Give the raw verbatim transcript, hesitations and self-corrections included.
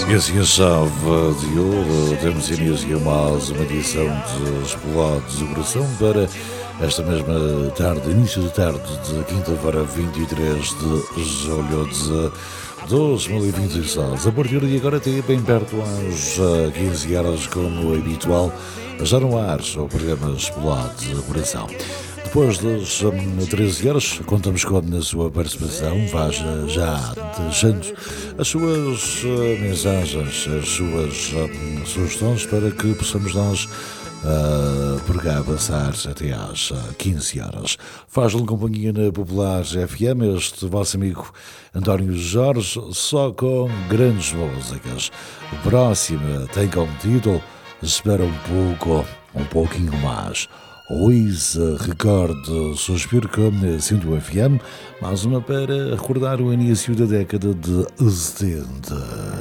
E assim a chave de ouro, temos início a mais uma edição de Explorados do Coração para esta mesma tarde, início de tarde de quinta-feira, vinte e três de julho de dois mil e vinte e seis. A partir de agora até bem perto às quinze horas, como habitual, já no ar o programa Explorados do Coração. Depois das um, treze horas, contamos com a sua participação. Vá já deixando as suas uh, mensagens, as suas uh, sugestões para que possamos nós uh, por cá avançar até às uh, quinze horas. Faz-lhe companhia na Popular F M, este vosso amigo António Jorge, só com grandes músicas. A próxima tem como título Espera um pouco, um pouquinho mais. Hoje recorde Suspiro com Cinto F M, mais uma para recordar o início da década de setenta.